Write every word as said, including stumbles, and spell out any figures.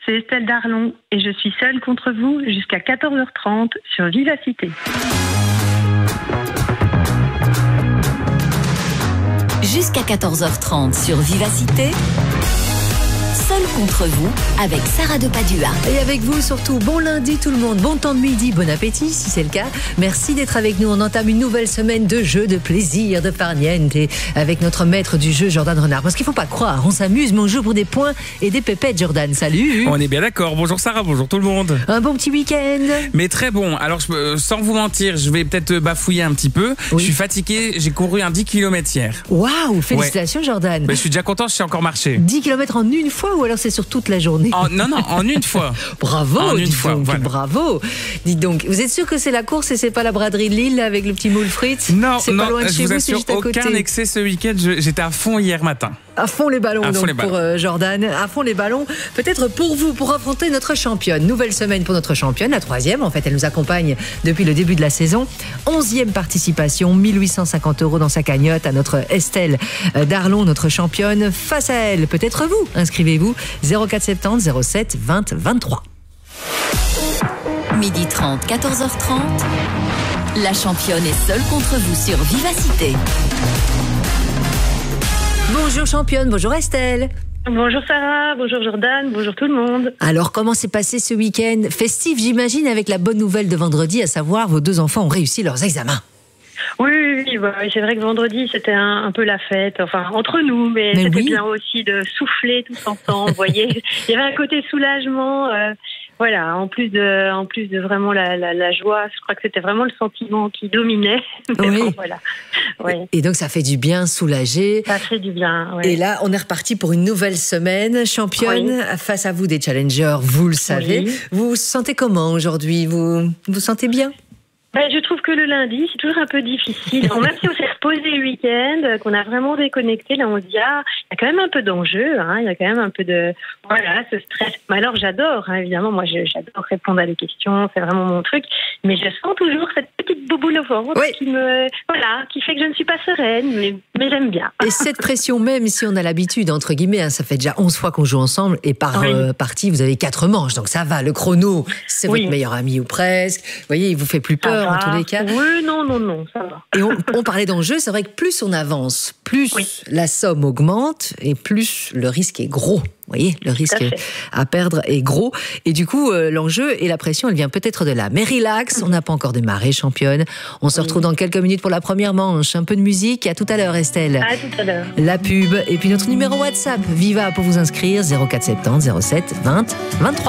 c'est Estelle Darlon et je suis seule contre vous jusqu'à quatorze heures trente sur Vivacité. Jusqu'à quatorze heures trente sur Vivacité. Seul contre vous, avec Sarah de Padua. Et avec vous surtout, bon lundi tout le monde, bon temps de midi, bon appétit si c'est le cas. Merci d'être avec nous, on entame une nouvelle semaine de jeux, de plaisir, de farniente avec notre maître du jeu, Jordan Renard. Parce qu'il ne faut pas croire, on s'amuse, mais on joue pour des points et des pépettes, Jordan. Salut. On est bien d'accord, bonjour Sarah, bonjour tout le monde. Un bon petit week-end. Mais très bon, alors je, euh, sans vous mentir, je vais peut-être bafouiller un petit peu. Oui. Je suis fatigué, j'ai couru un dix kilomètres hier. Waouh, félicitations ouais. Jordan. Mais je suis déjà content, je suis encore marché. dix kilomètres en une fois ou alors c'est sur toute la journée? En, non, non, en une fois. Bravo, en une dites fois, donc, voilà. Bravo. Dites donc, vous êtes sûr que c'est la course et c'est pas la braderie de Lille avec le petit moule frites? Non, c'est non, pas loin de je chez vous vous, assure, c'est juste à côté. Aucun excès ce week-end, je, j'étais à fond hier matin. À fond les ballons à donc fond les ballons. pour euh, Jordan, à fond les ballons. Peut-être pour vous, pour affronter notre championne. Nouvelle semaine pour notre championne, la troisième. En fait, elle nous accompagne depuis le début de la saison. Onzième participation, mille huit cent cinquante euros dans sa cagnotte à notre Estelle Darlon, notre championne. Face à elle, peut-être vous. Inscrivez-vous zéro quatre soixante-dix zéro sept vingt vingt-trois. midi trente, quatorze heures trente. La championne est seule contre vous sur Vivacité. Bonjour championne, bonjour Estelle. Bonjour Sarah, bonjour Jordan, bonjour tout le monde. Alors, comment s'est passé ce week-end festif, j'imagine, avec la bonne nouvelle de vendredi, à savoir vos deux enfants ont réussi leurs examens? Oui, oui, oui bah, c'est vrai que vendredi, c'était un, un peu la fête, enfin, entre nous, mais, mais c'était oui. bien aussi de souffler tous ensemble, vous voyez. Il y avait un côté soulagement, euh, voilà, en plus de, en plus de vraiment la, la, la joie, je crois que c'était vraiment le sentiment qui dominait. Mais oui. Bon, voilà. Ouais. Et donc, ça fait du bien, soulagé. Ça fait du bien, ouais. Et là, on est reparti pour une nouvelle semaine. Championne, oui. face à vous des challengers, vous le savez. Oui. Vous vous sentez comment aujourd'hui? Vous vous sentez bien? Ben, je trouve que le lundi, c'est toujours un peu difficile. Bon, même si on s'est reposé le week-end, qu'on a vraiment déconnecté, là, on se dit, ah, il y a quand même un peu d'enjeu, hein, il y a quand même un peu de, voilà, ce stress. Mais alors, j'adore, hein, évidemment, moi, je, j'adore répondre à des questions, c'est vraiment mon truc. Mais je sens toujours cette petite bouboule au ventre oui. qui me, voilà, qui fait que je ne suis pas sereine, mais, mais j'aime bien. Et cette pression, même si on a l'habitude, entre guillemets, hein, ça fait déjà onze fois qu'on joue ensemble, et par oui. euh, partie, vous avez quatre manches, donc ça va. Le chrono, c'est oui. votre meilleur ami ou presque. Vous voyez, il vous fait plus peur. En tous les cas. Oui, non, non, non, ça va. Et on, on parlait d'enjeu, c'est vrai que plus on avance, plus oui. la somme augmente et plus le risque est gros. Vous voyez, le risque à, à perdre est gros. Et du coup, euh, l'enjeu et la pression, elle vient peut-être de là. Mais relax, on n'a pas encore démarré, championne. On se retrouve dans quelques minutes pour la première manche. Un peu de musique. À tout à l'heure, Estelle. À tout à l'heure. La pub. Et puis notre numéro WhatsApp, Viva, pour vous inscrire, zéro quatre soixante-dix zéro sept vingt vingt-trois.